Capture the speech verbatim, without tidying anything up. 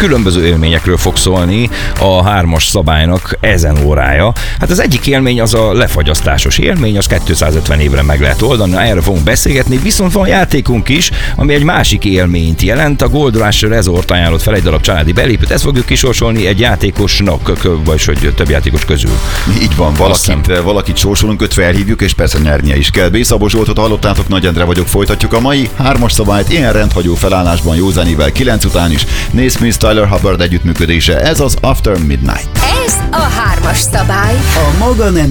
különböző élményekről fog szólni a hármas szabálynak ezen órája. Hát az egyik élmény az a lefagyasztásos élmény, az kétszázötven évre meg lehet oldani, erről fogunk beszélgetni, viszont van játékunk is, ami egy másik élményt jelent. A Gold Rush Resort ajánlott fel egy darab családi belépőt, ezt fogjuk kisorsolni egy játékosnak, vagy hogy több játékos közül. Így van, valakit, valakit sorsolunk, öt felhívjuk, és persze nyernie is kell. B. Szabó Zsoltot hallottátok, Nagy Endre vagyok, folytatjuk a mai hármas szabályt, ilyen rendhagyó felállásban józánével kilenc után is. Nate Smith, Tyler Hubbard együttműködése, ez az After Midnight. Ez a hármas szabály. A maga nemű